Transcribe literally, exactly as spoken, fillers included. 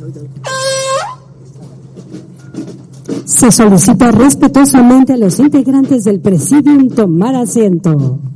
Se solicita respetuosamente a los integrantes del Presidium tomar asiento.